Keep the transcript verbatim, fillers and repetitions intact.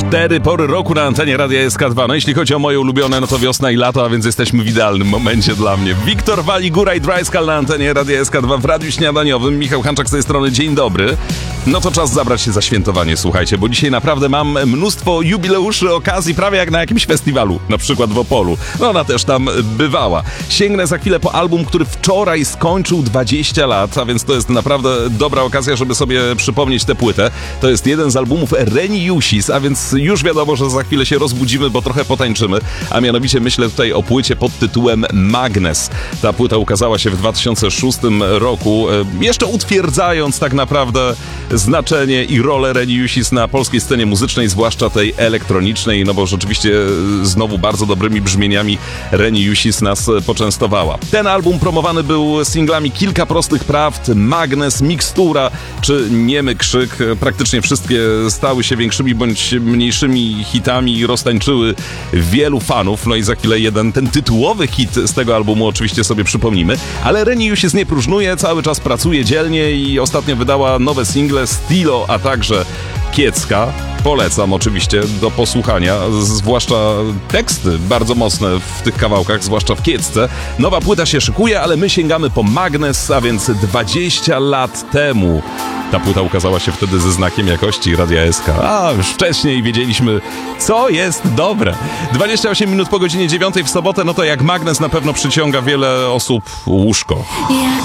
Cztery pory roku na antenie Radia S K dwa. No jeśli chodzi o moje ulubione, no to wiosna i lato, a więc jesteśmy w idealnym momencie dla mnie. Wiktor Waligura i Dryskal na antenie Radia S K dwa w Radiu Śniadaniowym. Michał Hanczak z tej strony, dzień dobry. No to czas zabrać się za świętowanie, słuchajcie, bo dzisiaj naprawdę mam mnóstwo jubileuszy, okazji, prawie jak na jakimś festiwalu, na przykład w Opolu. No ona też tam bywała. Sięgnę za chwilę po album, który wczoraj skończył dwadzieścia lat, a więc to jest naprawdę dobra okazja, żeby sobie przypomnieć tę płytę. To jest jeden z albumów Reniusis, a więc już wiadomo, że za chwilę się rozbudzimy, bo trochę potańczymy, a mianowicie myślę tutaj o płycie pod tytułem Magnes. Ta płyta ukazała się w dwa tysiące szóstym roku, jeszcze utwierdzając tak naprawdę znaczenie i rolę Reniusis na polskiej scenie muzycznej, zwłaszcza tej elektronicznej, no bo rzeczywiście znowu bardzo dobrymi brzmieniami Reniusis nas poczęstowała. Ten album promowany był singlami Kilka prostych prawd, Magnes, Mikstura czy Niemy krzyk. Praktycznie wszystkie stały się większymi bądź mniejszymi hitami i roztańczyły wielu fanów. No i za chwilę jeden, ten tytułowy hit z tego albumu oczywiście sobie przypomnimy, ale Reniusis nie próżnuje, cały czas pracuje dzielnie i ostatnio wydała nowe single Stilo, a także Kiecka. Polecam oczywiście do posłuchania, zwłaszcza teksty bardzo mocne w tych kawałkach, zwłaszcza w Kiecce. Nowa płyta się szykuje, ale my sięgamy po Magnes, a więc dwadzieścia lat temu. Ta płyta ukazała się wtedy ze znakiem jakości Radia S K. A, już wcześniej wiedzieliśmy, co jest dobre. dwadzieścia osiem minut po godzinie dziewiątej w sobotę, no to jak Magnes na pewno przyciąga wiele osób łóżko. Jak